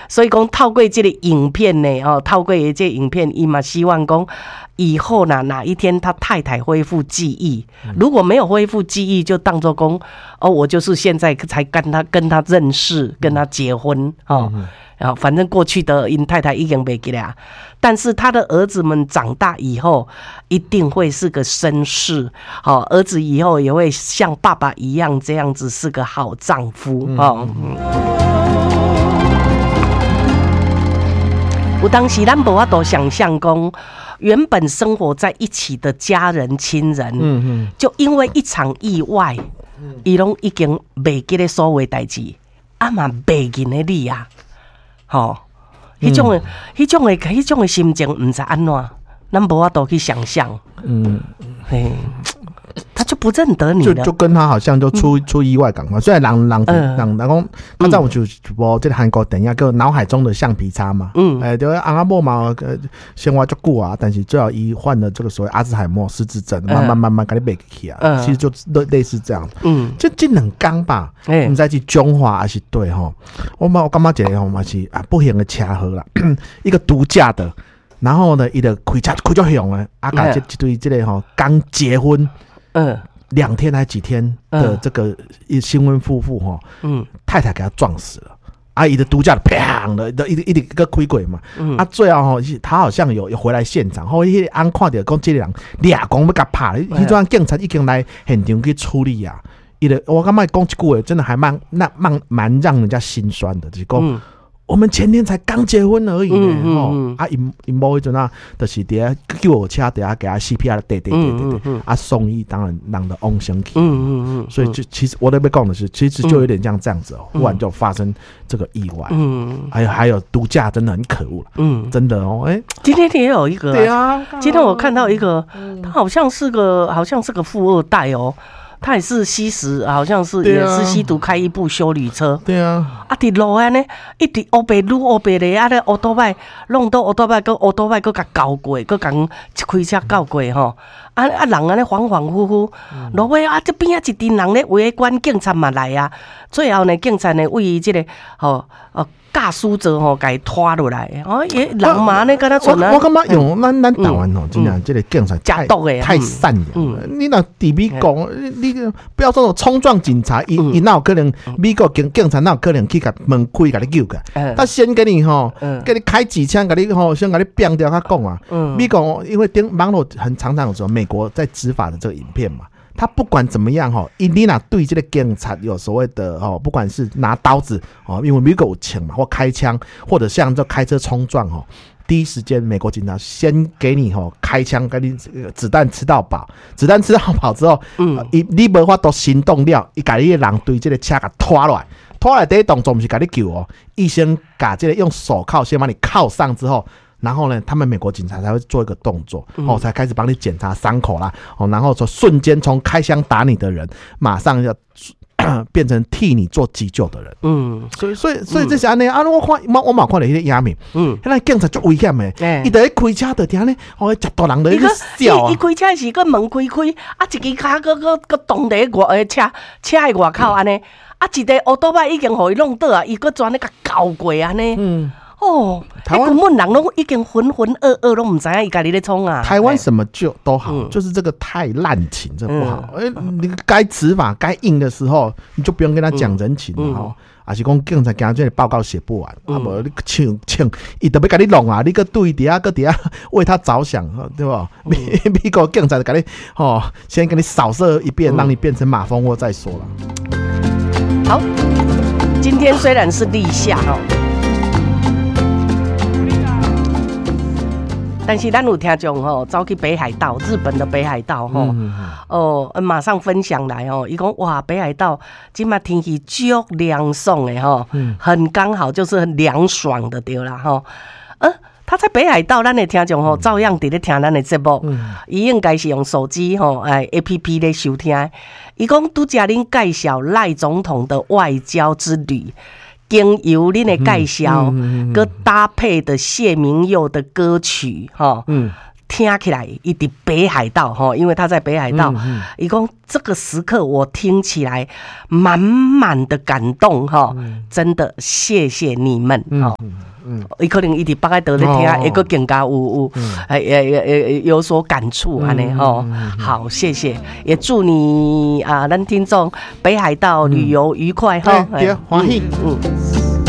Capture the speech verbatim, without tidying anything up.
所以讲透过这个影片呢，哦，透过这个影片，伊嘛希望讲以后呢，哪一天他太太恢复记忆，如果没有恢复记忆，就当作讲哦，我就是现在才跟他跟他认识，跟他结婚哦。嗯然后反正过去的因太太已经没记了，但是他的儿子们长大以后一定会是个绅士，哦，儿子以后也会像爸爸一样这样子是个好丈夫哦。嗯有当时咱无法度想象讲，原本生活在一起的家人亲人，嗯嗯，就因为一场意外，伊拢已经袂记得所有代志，啊嘛袂记得你啊。吼，迄种的、迄种的、迄种的心情，唔知安怎，咱无法度去想象。嗯，嘿，他就不认得你了， 就就跟他好像就出、嗯、出意外感嘛。虽然人人人人讲，刚才我就无这个韩国电影叫《脑海中的橡皮擦》嘛。嗯，哎、欸，就是阿莫嘛，呃，生活足久啊，但是最后伊患了这个所谓阿兹海默失智症，慢慢慢慢给你背起啊。嗯、其实就类似这样。嗯，这这两讲吧，唔、欸、知是中华还是对吼。我嘛我感觉这个吼嘛是啊不幸的车祸啦，一个毒驾的。然后呢，伊就开车开足凶的，啊，甲这一对这个吼刚结婚，嗯，两天还几天的这个新婚夫妇吼，嗯，太太给他撞死了，啊，伊的毒驾砰的，一一一个开过嘛，嗯，啊，最后吼，他好像有有回来现场，后迄个安看到讲这个人俩公要甲拍，迄阵警察已经来现场去处理啊，伊的我感觉讲一句话，真的还蛮那蛮蛮让人家心酸的，就是讲。嗯我们前天才刚结婚而已呢，嗯嗯嗯、啊，因因某迄阵啊，就是伫遐救护车底下给他 C P R 对对对对对，啊送医当然人的翁生气，嗯嗯嗯，所以就其实我都被讲的是，其实就有点像这样子哦，忽然就发生这个意外，嗯，还有还有毒驾真的很可恶了，嗯，真的哦，哎、欸， 今天也有一个、啊， 对啊， 今天我看到一个，他好像是个好像是个富二代哦。他也是吸食，好像是也是吸毒，开一部休旅车。 对啊， 啊，伫路安尼，一直乌白撸乌白的，啊，咧乌多摆弄到乌多摆，佮乌多摆佮甲交过，佮甲开车交过吼。啊啊，人安尼恍恍惚惚，路尾啊，这边啊一群人咧围观，警察嘛来啊。最后呢，警察呢为伊即个吼哦。驾驶者吼，甲伊拖落来，哦，也人嘛呢，跟他存啊。 我感觉用咱咱台湾吼，真正这个警察太太善良了。你若伫美国，你不要说冲撞警察，伊伊哪有可能美国警警察哪有可能去甲门开甲你救个？他先给你吼，给你开几枪，甲你吼，先甲你毙掉。他讲啊，美国因为电网络很常常有说美国在执法的这个影片嘛。他不管怎么样哈，伊你若对这个警察有所谓的哦，不管是拿刀子哦，因为美国有枪嘛，或开枪，或者像这开车冲撞哈，第一时间美国警察先给你吼开枪，给你子弹吃到饱，子弹吃到饱之后，嗯，伊你无法度行动了，伊甲你的人对这个车给拖落来，拖来第一动作不是甲你救哦，医生把这个用手铐先把你铐上之后。然后呢，他们美国警察才会做一个动作，嗯、哦，才开始帮你检查伤口啦，哦，然后说瞬间从开枪打你的人，马上要变成替你做急救的人，嗯，所以所以所以这是安尼啊，我看我我嘛看到迄个影片，嗯，那警察足危险的，伊在开车就听咧，哦，一大人在那笑啊， 伊开车是个门开开，啊，一支脚个个个挡在外车车的外口安尼，啊，一个乌多摆已经互伊弄倒啊，伊个专咧甲搞过安尼，嗯。哦，台湾根本人都已经浑浑噩噩，都唔知影伊家己咧冲啊。 台湾什么就都好，嗯、就是这个太滥情，这不好。哎、嗯欸，你该执法、该硬的时候，你就不用跟他讲人情了哈。嗯、还是讲警察今这个报告写不完，嗯、啊无你抢抢，伊特别给你弄啊，你个对底下个底下为他着想，对吧？美美国警察就给你哦，先给你扫射一遍，嗯、让你变成马蜂窝再说了。 好，今天虽然是立夏哦。但是咱有听众吼，走去北海道，日本的北海道吼，嗯、哦，马上分享来吼，伊讲哇，北海道今嘛天气足凉爽的吼，嗯、很刚好就是很凉爽的对啦吼，呃。他在北海道，咱的听众吼，照样伫咧听咱的节目。伊、嗯、应该是用手机吼，哎 A P P 咧收听。伊讲拄则恁介绍赖总统的外交之旅，经由恁的介绍，佮、嗯嗯嗯、搭配的谢明佑的歌曲，哈，嗯， 听起来一直北海道哈，因为他在北海道，一共、嗯嗯、这个时刻我听起来满满的感动哈，嗯、真的谢谢你们哈。嗯嗯，伊可能一直北海道在听，一个更加有有，哎也也有所感触安尼吼。好，谢谢，也祝你啊，咱听众北海道旅游愉快哈， 对，欢喜，嗯。